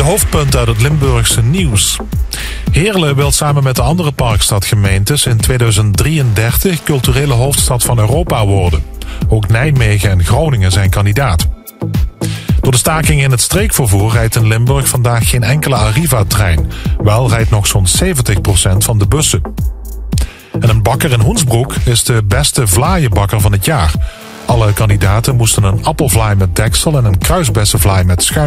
De hoofdpunten uit het Limburgse nieuws. Heerlen wil samen met de andere Parkstadgemeentes in 2033 culturele hoofdstad van Europa worden. Ook Nijmegen en Groningen zijn kandidaat. Door de staking in het streekvervoer rijdt in Limburg vandaag geen enkele Arriva-trein. Wel rijdt nog zo'n 70% van de bussen. En een bakker in Hoensbroek is de beste vlaaienbakker van het jaar. Alle kandidaten moesten een appelvlaai met deksel en een kruisbessenvlaai met schuim